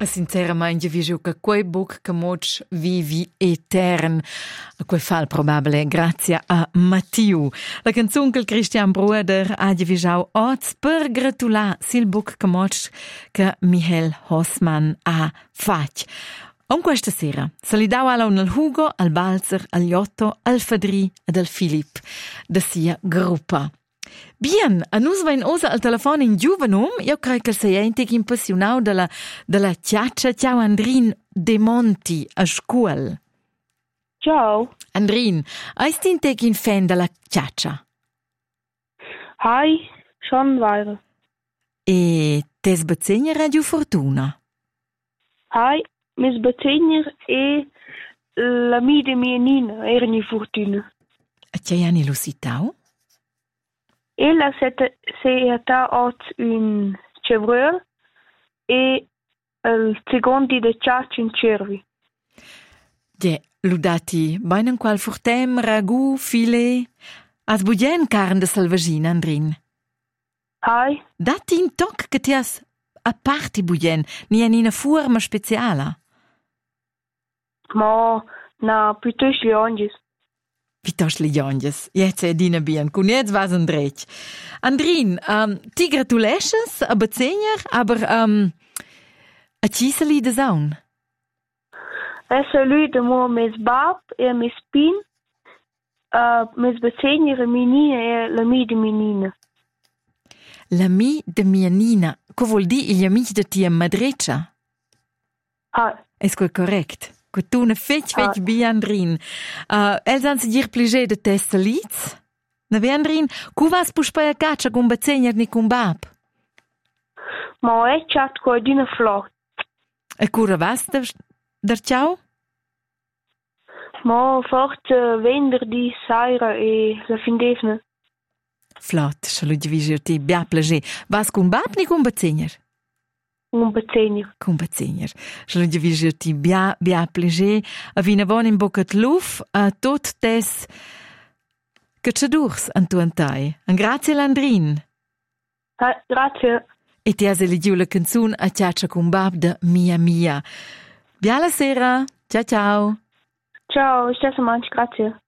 Sinceramente, vi che quei book che moch vivi etern, quel fall probabile grazie a Mattiu. La canzone che il Christian Bruder ha divisau oz per gratulare sil book che moch che Michael Hossmann ha fatto. On questa sera salidau alla un al Hugo, al Balzer, al Jotto, al Fadri ed al Filip da sia gruppa. Bien, a nus vain osa al telefon in giuvenum, io credo che sei entic impassionau della chiaccia. Ciao Andrin De Monti a scuol. Ciao. Andrin, hai stintec in fan della chiaccia? Hi, schon weiter. E tes bezegna Radio Fortuna? Hi, mis bezegner e la mi de mia nina, erni fortuna. A c'hai anni lusitau? Ella seta oz un chevreur e il secondi de ciac in cervi. De, ludati, bainan qual furtem, ragu, filet, as budien carn de salvagina, Andrin. Hi. Dati in toc che ti as a parte budien, ni in una forma speciala. Ma na piuttosto gli onges. Pitos li jonges. Jetzt è dina bien. Kun jetzt was un drech. Andrin, ti gratulesches a bezegner, aber a ciseli de zaun. Salut de mo mes bab e mes pin, mes bezegner e menina e la mi de menina. L'ami de mia nina. Co vuol di gli amici de tia madreccia? Hi. È quel correct? Que tu ne fetch bi Andrin. Els han si dir pliger de testa liz? Na ve Andrin, cu vas puspai a caccia con bezegner ni con bab? Ma è chat co dina flot. E cura vas der ciao? Ma forse venerdì sera e la fin d'esne. Flot, shalu diviger ti bia pleger. Vas con bab ni con bezegner? Un bezegner. Con bezegner. Shalu diviger ti bia pleger. A vina bon in bocca luf a tot tes che c'è durs antuantai. An grazie Landrin. Grazie. E ti has eligiu la canzun a ciaccia con bab de Mia Mia. Bia la sera. Ciao ciao. Ciao, stesso manch, grazie.